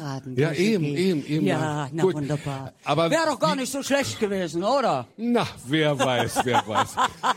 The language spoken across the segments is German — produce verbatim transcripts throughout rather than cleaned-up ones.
Hitparaden. Ja, eben, eben, eben. Ja, na Gut. wunderbar. Aber wäre doch gar wie- nicht so schlecht gewesen, oder? Na, wer weiß, wer weiß.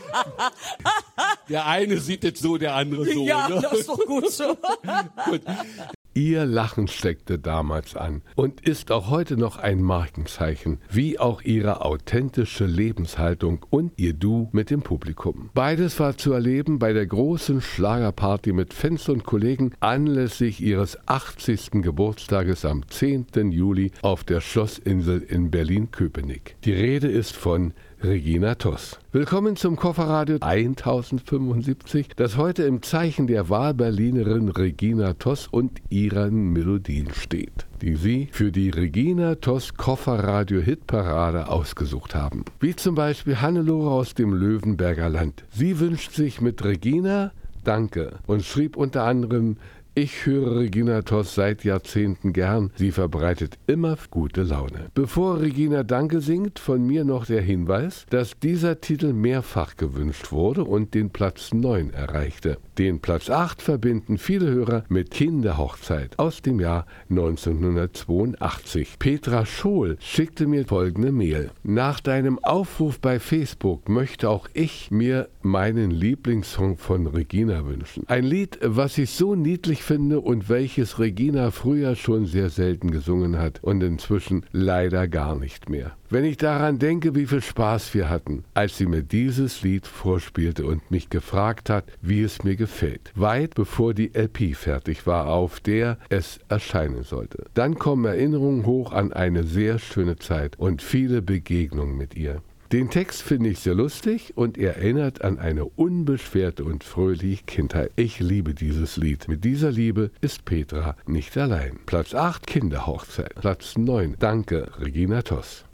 Der eine sieht es so, der andere so. ja, ne? das ist doch gut so. Gut. Ihr Lachen steckte damals an und ist auch heute noch ein Markenzeichen, wie auch ihre authentische Lebenshaltung und ihr Du mit dem Publikum. Beides war zu erleben bei der großen Schlagerparty mit Fans und Kollegen anlässlich ihres achtzigsten Geburtstages am zehnten Juli auf der Schlossinsel in Berlin-Köpenick. Die Rede ist von Regina Toss. Willkommen zum Kofferradio tausendfünfundsiebzig, das heute im Zeichen der Wahlberlinerin Regina Toss und ihren Melodien steht, die Sie für die Regina Toss Kofferradio Hitparade ausgesucht haben. Wie zum Beispiel Hannelore aus dem Löwenberger Land. Sie wünscht sich mit Regina Danke und schrieb unter anderem: Ich höre Regina Toss seit Jahrzehnten gern. Sie verbreitet immer gute Laune. Bevor Regina Danke singt, von mir noch der Hinweis, dass dieser Titel mehrfach gewünscht wurde und den Platz neun erreichte. Den Platz acht verbinden viele Hörer mit Kinderhochzeit aus dem Jahr neunzehnhundertzweiundachtzig. Petra Schohl schickte mir folgende Mail. Nach deinem Aufruf bei Facebook möchte auch ich mir meinen Lieblingssong von Regina wünschen. Ein Lied, was ich so niedlich finde und welches Regina früher schon sehr selten gesungen hat und inzwischen leider gar nicht mehr. Wenn ich daran denke, wie viel Spaß wir hatten, als sie mir dieses Lied vorspielte und mich gefragt hat, wie es mir gefällt, weit bevor die L P fertig war, auf der es erscheinen sollte. Dann kommen Erinnerungen hoch an eine sehr schöne Zeit und viele Begegnungen mit ihr. Den Text finde ich sehr lustig und er erinnert an eine unbeschwerte und fröhliche Kindheit. Ich liebe dieses Lied. Mit dieser Liebe ist Petra nicht allein. Platz acht, Kinderhochzeit. Platz neun, Danke, Regina Toss.